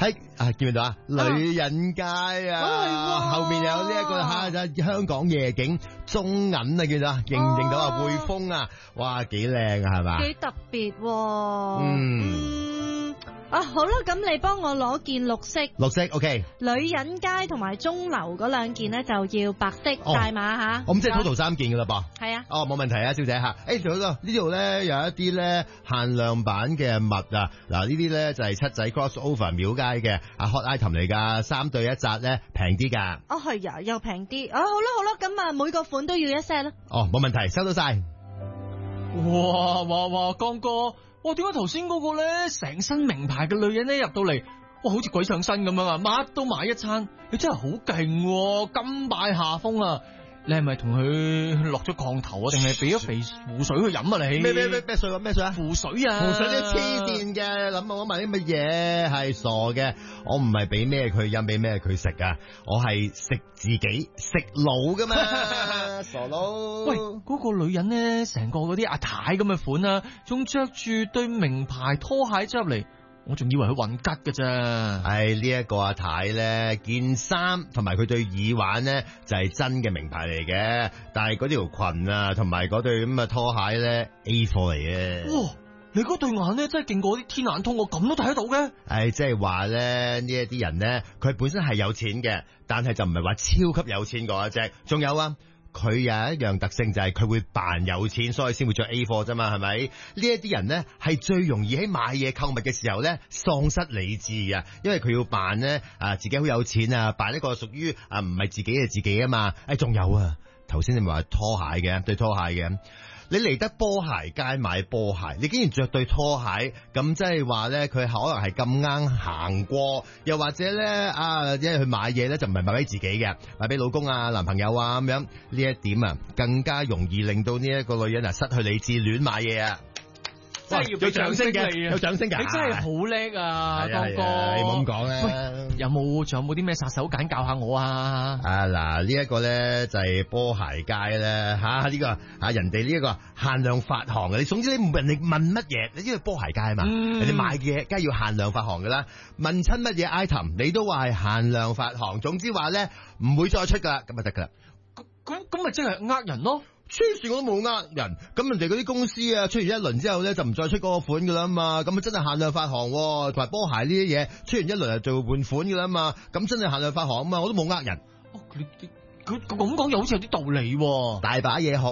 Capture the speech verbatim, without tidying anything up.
喺啊見唔見到啊？女人街啊， 啊後面有呢一個吓香港夜景中銀啊，見到啊？認唔認到啊？匯豐啊，哇，幾靚啊，係嘛？ 幾特別喎。 嗯。 嗯啊，好啦，咁你幫我攞件綠色， 綠色 OK。 女人街同埋鐘樓嗰兩件咧就要白色大碼吓。 咁即係 total 三件噶啦噃。 係啊。 哦，冇問題啊，小姐吓。誒，仲有個呢度咧有一啲咧限量版嘅襪啊，嗱呢啲咧就係七仔 crossover 廟街嘅啊 hot item 嚟噶，三對一紮咧平啲噶。 哦係呀，又平啲。啊好啦好啦，咁啊每個款都要一 set 啦。 哦，冇問題，收到晒。 哇哇哇，江哥。哇！點解頭先嗰個咧成身名牌嘅女人咧入到嚟，哇！好似鬼上身咁樣啊，乜都買一餐，你真係好勁，甘拜下風啊！你係咪同佢落咗降頭啊？定係俾咗肥湖水去飲啊？你咩咩咩咩水啊？咩水啊？ 湖水啊！ 湖水都黐線嘅，諗我問啲乜嘢？係傻嘅，我唔係俾咩佢飲，俾咩佢食啊！我係食自己食腦噶嘛，傻佬！ 喂，嗰、那個女人咧，成個嗰啲阿太咁嘅款啊，仲着住對名牌拖鞋走入嚟。我仲以為佢運吉㗎咋。 唉，呢一個阿太咧，件衫同埋佢對耳環咧就係真嘅名牌嚟嘅，但係嗰條裙啊同埋嗰對咁嘅拖鞋咧 A 貨嚟嘅。 哇！你嗰對眼咧真係勁過啲天眼通，我咁都睇得到嘅。 唉，即係話咧呢一啲人咧，佢本身係有錢嘅，但係就唔係話超級有錢嗰一隻。仲有啊。佢有一樣特性就係佢會扮有錢，所以先會着 A 貨啫嘛，係咪？呢一啲人咧係最容易喺買嘢購物嘅時候咧喪失理智啊，因為佢要扮咧啊自己好有錢啊，扮一個屬於啊唔係自己嘅自己啊嘛。誒，仲有啊，頭先你咪話拖鞋嘅對拖鞋嘅。你嚟得波鞋街買波鞋，你竟然着對拖鞋，咁即係話咧，佢可能係咁啱行過，又或者咧啊，因為去買嘢咧就唔係買俾自己嘅，買俾老公啊、男朋友啊咁樣，呢一點啊，更加容易令到呢一個女人啊失去理智，亂買嘢啊！ 真係要俾掌聲嘅， 有掌聲㗎， 你真係好叻啊，江哥！ 你冇咁講咧。 有冇仲有冇啲咩殺手鐧教下我啊？ 啊嗱，呢一個咧就係波鞋街咧吓，呢個啊人哋呢一個限量發行嘅，你總之你人哋問乜嘢，你因為波鞋街啊嘛，人哋買嘅嘢梗係要限量發行噶啦，問親乜嘢 item，你都話係限量發行，總之話咧唔會再出噶啦，咁就得噶啦。 咁咁咪真係呃人咯？ 黐線我都冇呃人，咁人哋嗰啲公司啊出完一輪之後咧就唔再出嗰個款噶啦嘛，咁啊真係限量發行，同埋波鞋呢啲嘢出完一輪就做換款噶啦嘛，咁真係限量發行啊嘛，我都冇呃人。 哦，佢佢咁講又好似有啲道理喎， 大把嘢學。